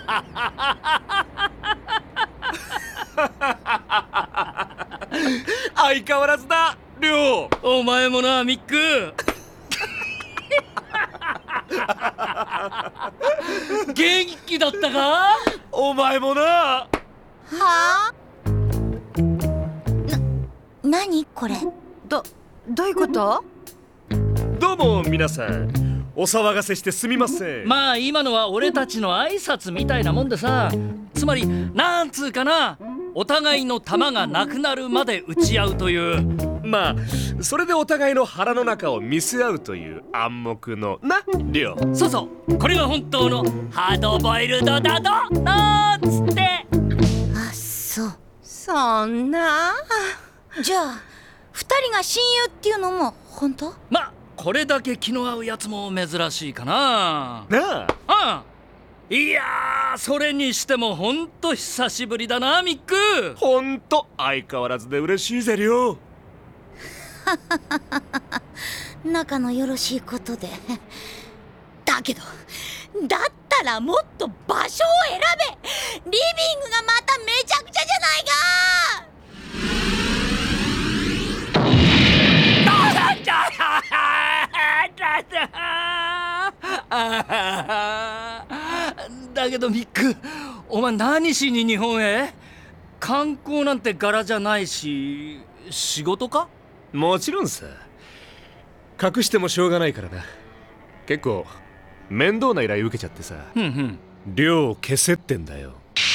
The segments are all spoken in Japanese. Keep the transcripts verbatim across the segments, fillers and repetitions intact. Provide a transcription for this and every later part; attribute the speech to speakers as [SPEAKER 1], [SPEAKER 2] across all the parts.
[SPEAKER 1] 相変わらずだリョウ。
[SPEAKER 2] お前もなミック。元気だったか？
[SPEAKER 1] お前もな。
[SPEAKER 3] はあ？な、何これ？
[SPEAKER 4] ど、どういうこと？
[SPEAKER 1] どうも皆さん、お騒がせしてすみません。
[SPEAKER 2] まあ今のは俺たちの挨拶みたいなもんでさ、つまりなんつうかな、お互いの弾がなくなるまで撃ち合うという。
[SPEAKER 1] まあそれでお互いの腹の中を見せ合うという暗黙のなリョウ。
[SPEAKER 2] そうそう、これが本当のハードボイルドだとなんつって。
[SPEAKER 3] あ、そう。
[SPEAKER 4] そんな。
[SPEAKER 3] じゃあ二人が親友っていうのも本当？
[SPEAKER 2] まあこれだけ気の合うやつも珍しいかな。
[SPEAKER 1] な
[SPEAKER 2] ああ、いやー、それにしてもほんと久しぶりだなミック。
[SPEAKER 1] ほんと相変わらずで嬉しいぜリョウ。
[SPEAKER 3] 仲のよろしいことで。だけどだったらもっと場所を選べ。リビングがまためちゃくちゃじゃないか。
[SPEAKER 2] だけどミック、お前何しに日本へ？観光なんて柄じゃないし、仕事か？
[SPEAKER 1] もちろんさ。隠してもしょうがないからな。結構面倒な依頼受けちゃってさ。
[SPEAKER 2] ふんふん。
[SPEAKER 1] リョウを消せってんだよ。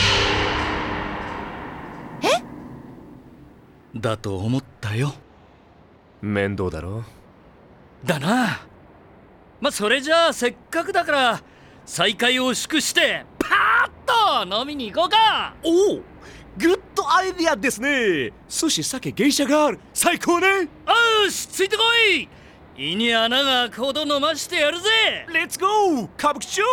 [SPEAKER 3] え？
[SPEAKER 2] だと思ったよ。
[SPEAKER 1] 面倒だろ。
[SPEAKER 2] だな。まあそれじゃあせっかくだから再会を祝してパーッと飲みに行こうか。
[SPEAKER 1] おお、グッドアイディアですね。寿司、酒、芸者がある。最高ね。
[SPEAKER 2] よし、ついてこい。胃に穴が開くほど飲ましてやるぜ。
[SPEAKER 1] レッツゴー歌舞伎町。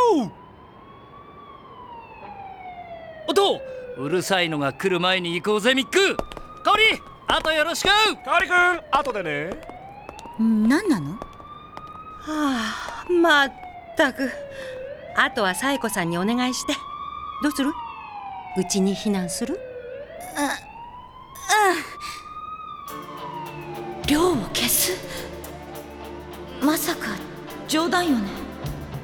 [SPEAKER 2] おっと、うるさいのが来る前に行こうぜミック。香織、あとよろしく。
[SPEAKER 1] カリ君、後でね。
[SPEAKER 3] 何なの？
[SPEAKER 4] はあ、まったく。あとはサイコさんにお願いして。どうする？うちに避難する？
[SPEAKER 3] 寮を消す？まさか冗談よね？